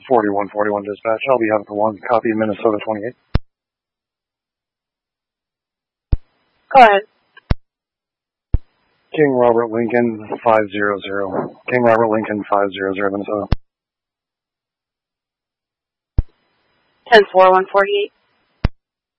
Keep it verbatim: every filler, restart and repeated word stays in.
forty-one forty-one dispatch. I'll be out at the one. Copy Minnesota twenty-eight. Go ahead. King Robert Lincoln five hundred. King Robert Lincoln five hundred Minnesota. ten four one forty-eight.